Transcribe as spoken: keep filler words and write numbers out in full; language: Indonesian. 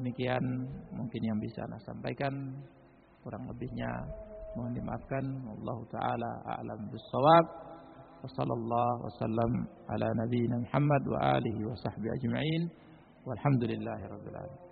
Demikian mungkin yang bisa saya sampaikan, kurang lebihnya mohon dimaafkan. Wallahu taala a'lam bissawab. Wassallallahu wasallam ala nabiyyina Muhammad wa alihi wa sahbihi ajma'in. Walhamdulillahirabbil alamin.